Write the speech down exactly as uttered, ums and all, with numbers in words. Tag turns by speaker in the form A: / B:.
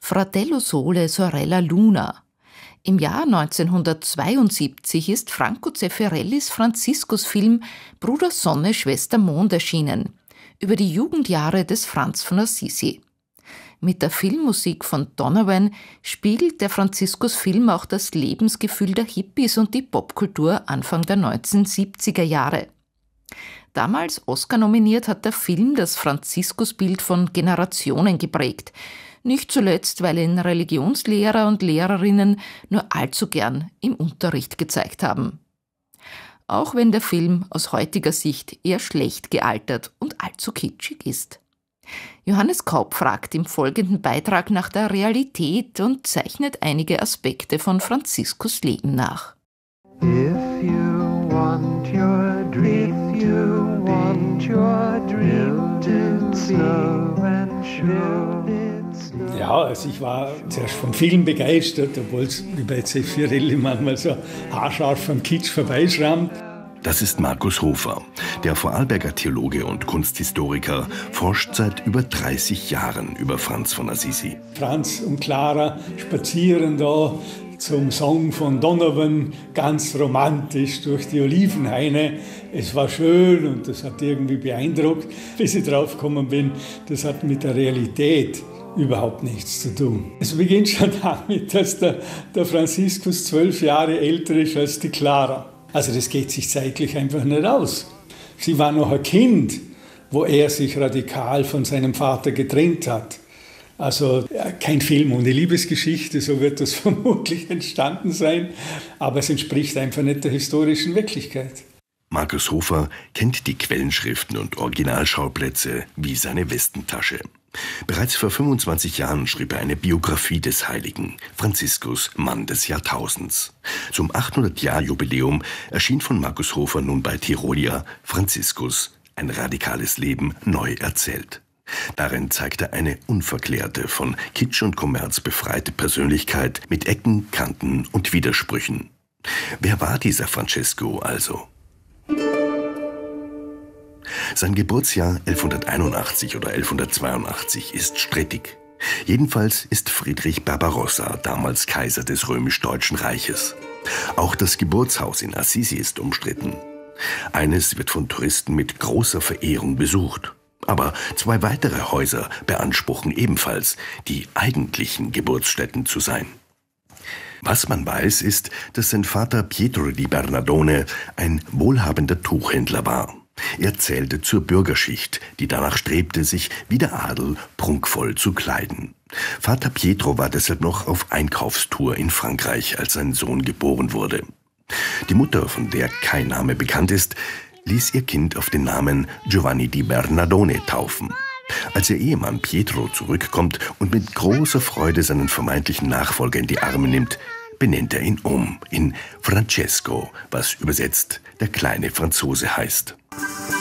A: Fratello Sole Sorella Luna. Im Jahr neunzehnhundertzweiundsiebzig ist Franco Zeffirellis Franziskusfilm Bruder Sonne, Schwester Mond erschienen, über die Jugendjahre des Franz von Assisi. Mit der Filmmusik von Donovan spiegelt der Franziskusfilm auch das Lebensgefühl der Hippies und die Popkultur Anfang der neunzehnhundertsiebziger Jahre. Damals Oscar nominiert hat der Film das Franziskusbild von Generationen geprägt, nicht zuletzt, weil ihn Religionslehrer und Lehrerinnen nur allzu gern im Unterricht gezeigt haben. Auch wenn der Film aus heutiger Sicht eher schlecht gealtert und allzu kitschig ist. Johannes Kaup fragt im folgenden Beitrag nach der Realität und zeichnet einige Aspekte von Franziskus Leben nach.
B: If you want your dream, if you want your dream to slow and sure.
C: Ja, also ich war zuerst vom Film begeistert, obwohl es wie bei Zeffirelli manchmal so haarscharf am Kitsch vorbeischrammt.
D: Das ist Markus Hofer. Der Vorarlberger Theologe und Kunsthistoriker forscht seit über dreißig Jahren über Franz von Assisi.
C: Franz und Clara spazieren da zum Song von Donovan, ganz romantisch durch die Olivenhaine. Es war schön und das hat irgendwie beeindruckt, bis ich drauf gekommen bin, das hat mit der Realität überhaupt nichts zu tun. Es beginnt schon damit, dass der, der Franziskus zwölf Jahre älter ist als die Clara. Also das geht sich zeitlich einfach nicht aus. Sie war noch ein Kind, wo er sich radikal von seinem Vater getrennt hat. Also ja, kein Film ohne Liebesgeschichte, so wird das vermutlich entstanden sein. Aber es entspricht einfach nicht der historischen Wirklichkeit.
D: Markus Hofer kennt die Quellenschriften und Originalschauplätze wie seine Westentasche. Bereits vor fünfundzwanzig Jahren schrieb er eine Biografie des Heiligen, Franziskus, Mann des Jahrtausends. Zum achthundert-Jahr-Jubiläum erschien von Markus Hofer nun bei Tirolia Franziskus, ein radikales Leben neu erzählt. Darin zeigt er eine unverklärte, von Kitsch und Kommerz befreite Persönlichkeit mit Ecken, Kanten und Widersprüchen. Wer war dieser Francesco also? Sein Geburtsjahr elfhunderteinundachtzig oder elfhundertzweiundachtzig ist strittig. Jedenfalls ist Friedrich Barbarossa damals Kaiser des römisch-deutschen Reiches. Auch das Geburtshaus in Assisi ist umstritten. Eines wird von Touristen mit großer Verehrung besucht. Aber zwei weitere Häuser beanspruchen ebenfalls, die eigentlichen Geburtsstätten zu sein. Was man weiß, ist, dass sein Vater Pietro di Bernardone ein wohlhabender Tuchhändler war. Er zählte zur Bürgerschicht, die danach strebte, sich wie der Adel prunkvoll zu kleiden. Vater Pietro war deshalb noch auf Einkaufstour in Frankreich, als sein Sohn geboren wurde. Die Mutter, von der kein Name bekannt ist, ließ ihr Kind auf den Namen Giovanni di Bernardone taufen. Als ihr Ehemann Pietro zurückkommt und mit großer Freude seinen vermeintlichen Nachfolger in die Arme nimmt, benennt er ihn um in Francesco, was übersetzt der kleine Franzose heißt.